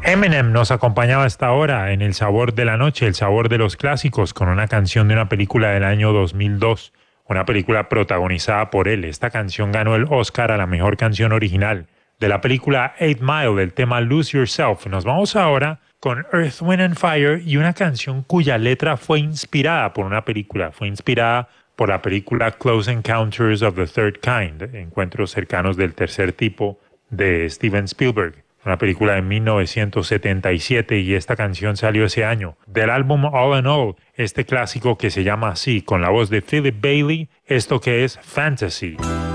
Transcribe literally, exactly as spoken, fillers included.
Eminem nos acompañaba a esta hora en El Sabor de la Noche, el sabor de los clásicos, con una canción de una película del año dos mil dos, una película protagonizada por él. Esta canción ganó el Oscar a la mejor canción original de la película Eight Mile, del tema Lose Yourself. Nos vamos ahora con Earth, Wind and Fire y una canción cuya letra fue inspirada por una película, fue inspirada por la película Close Encounters of the Third Kind, Encuentros cercanos del tercer tipo, de Steven Spielberg, una película de mil novecientos setenta y siete, y esta canción salió ese año. Del álbum All in All, este clásico que se llama así, con la voz de Philip Bailey, esto que es Fantasy.